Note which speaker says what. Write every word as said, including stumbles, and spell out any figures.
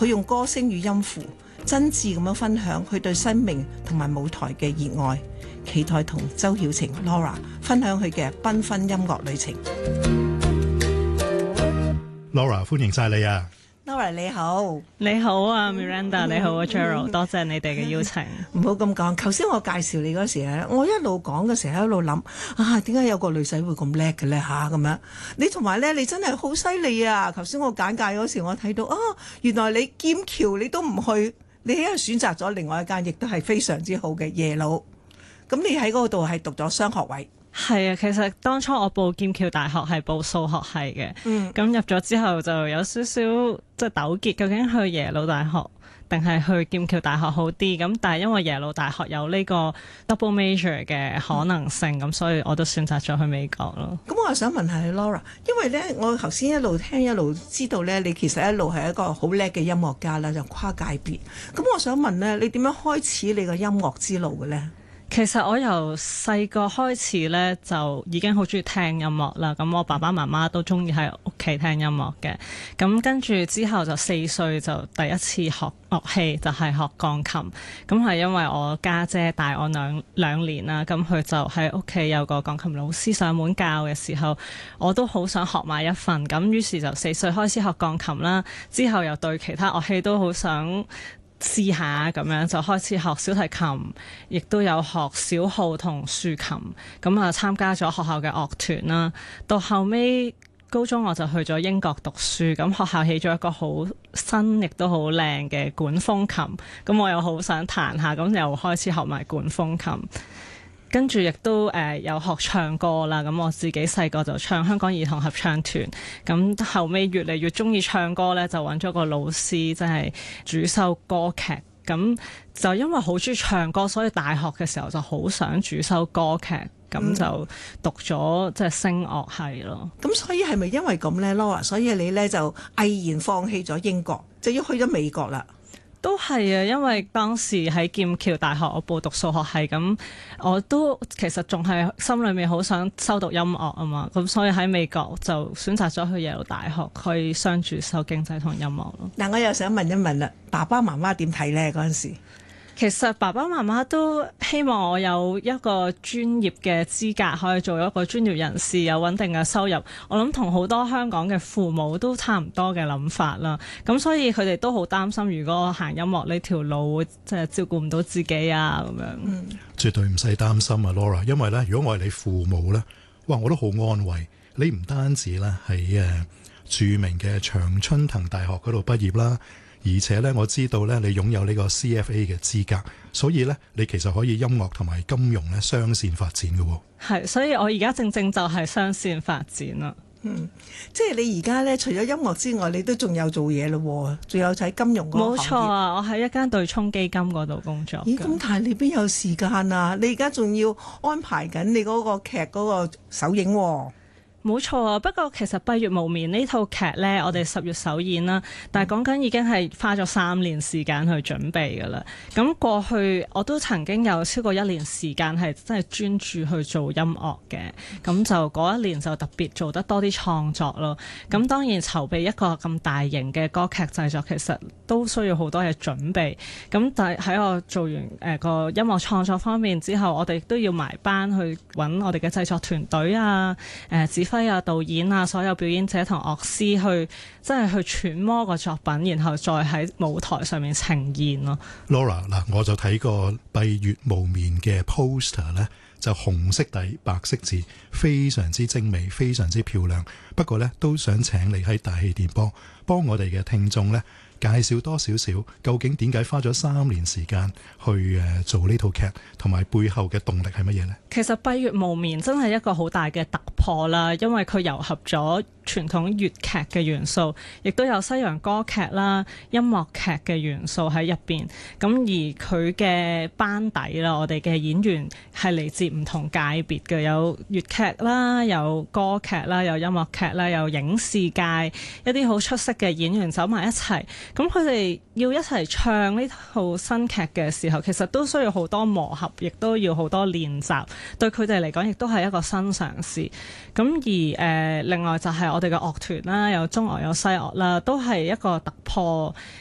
Speaker 1: 佢用歌聲與音符真摯咁樣分享佢對生命同埋舞台嘅熱愛，期待同周曉晴 Laura 分享佢嘅繽紛音樂旅程。
Speaker 2: Laura 歡迎晒你啊！
Speaker 1: Laura 你好。
Speaker 3: 你好啊 Miranda， 你好啊 Gerald， 多謝你哋嘅邀請。
Speaker 1: 唔好咁講，頭先我介紹你嗰時咧，我一路講嘅時候喺度諗啊，點解有個女仔會咁叻嘅咧吓咁樣？你同埋咧，你真係好犀利啊！頭先我簡介嗰時，我睇到啊，原來你劍橋你都唔去，你喺度選擇咗另外一間，亦都係非常之好嘅耶魯。咁你喺嗰度係讀咗雙學位。
Speaker 3: 係啊，其實當初我報劍橋大學係報數學系嘅，
Speaker 1: 嗯，
Speaker 3: 咁入咗之後就有少少即係糾結，究竟去耶魯大學定係去劍橋大學好啲？咁但係因為耶魯大學有呢個 double major 嘅可能性，咁、嗯、所以我都選擇咗去美國咯。
Speaker 1: 咁我又想問下你 Laura，因為咧我頭先一路聽一路知道咧，你其實一路係一個好叻嘅音樂家啦，就跨界別。咁我想問咧，你點樣開始你個音樂之路嘅咧？
Speaker 3: 其實我由細個開始咧就已經好中意聽音樂啦，咁我爸爸媽媽都中意喺屋企聽音樂嘅，咁跟住之後就四歲就第一次學樂器，就係、是、學鋼琴，咁係因為我家姐大我兩兩年啦，咁佢就喺屋企有個鋼琴老師上門教嘅時候，我都好想學埋一份，咁於是就四歲開始學鋼琴啦，之後又對其他樂器都好想試下咁樣，就開始學小提琴，亦都有學小號同豎琴，咁啊參加咗學校嘅樂團啦。到後尾高中我就去咗英國讀書，咁學校起咗一個好新亦都好靚嘅管風琴，咁我又好想彈下，咁又開始學埋管風琴。跟住亦都誒、呃、有學唱歌啦，咁我自己細個就唱香港兒童合唱團，咁後尾越嚟越中意唱歌咧，就揾咗個老師，即係主修歌劇。咁就因為好中意唱歌，所以大學嘅時候就好想主修歌劇，咁、嗯、就讀咗即係聲樂系咯。
Speaker 1: 咁所以係咪因為咁咧 Laura？ 所以你咧就毅然放棄咗英國，就要去咗美國啦？
Speaker 3: 都係啊，因為當時喺劍橋大學我報讀數學系，咁我都其實仲係心裏面好想修讀音樂啊嘛，咁所以喺美國就選擇咗去耶魯大學，可以雙主修經濟同音樂咯。
Speaker 1: 嗱，我又想問一問啦，爸爸媽媽點睇咧嗰陣時？
Speaker 3: 其實爸爸媽媽都希望我有一個專業嘅資格，可以做一個專業人士，有穩定嘅收入。我諗同好多香港嘅父母都差唔多嘅諗法啦。咁所以佢哋都好擔心，如果我行音樂呢條路，會即係照顧唔到自己啊咁樣。嗯，
Speaker 2: 絕對唔使擔心啊 Laura， 因為咧，如果我係你父母咧，哇，我都好安慰。你唔單止咧喺誒著名嘅長春藤大學嗰度畢業啦。而且咧，我知道咧，你擁有呢個 C F A 嘅資格，所以咧，你其實可以音樂同埋金融咧雙線發展嘅喎。
Speaker 3: 係，所以我而家正正就係雙線發展啦。
Speaker 1: 嗯，即係你而家咧，除咗音樂之外，你都仲有做嘢咯，仲有喺金融嗰個行業。冇錯
Speaker 3: 啊，我喺一間對沖基金嗰度工作。
Speaker 1: 咦，咁但係你邊有時間啊？你而家仲要安排緊你嗰個劇嗰個首映喎。
Speaker 3: 冇錯啊，不過其實閉月無眠呢套劇呢，我哋十月首演啦，但係講緊已經係花咗三年時間去準備㗎啦。咁過去我都曾經有超過一年時間係真係專注去做音樂嘅，咁就嗰一年就特別做得多啲創作咯。咁當然籌備一個咁大型嘅歌劇製作，其實都需要好多嘢準備。咁但係喺我做完誒個、呃、音樂創作方面之後，我哋都要埋班去揾我哋嘅製作團隊啊，誒、呃、指揮啊、導演啊、所有表演者同樂師去，即係去揣摩個作品，然後再喺舞台上面呈現咯。
Speaker 2: Laura 嗱，我就睇過閉月無眠嘅 poster 咧，就紅色底白色字，非常之精美，非常之漂亮。不過咧，都想請你喺大氣電波幫我哋嘅聽眾咧介紹多少少，究竟點解花咗三年時間去誒做呢套劇，同埋背後嘅動力係乜嘢呢？
Speaker 3: 其實閉月無眠真係一個好大嘅突破啦，因為佢糅合咗傳統粵劇嘅元素，亦都有西洋歌劇啦、音樂劇嘅元素喺入邊。咁而佢嘅班底啦，我哋嘅演員係嚟自唔同界別嘅，有粵劇啦、有歌劇啦、有音樂劇啦、有影視界一啲好出色嘅演員走埋一齊。咁佢哋要一齊唱呢套新劇嘅時候，其實都需要好多磨合，亦都要好多練習。對佢哋嚟講，亦都係一個新嘗試。咁而誒、呃，另外就係我哋嘅樂團啦，有中樂有西樂啦，都係一個突破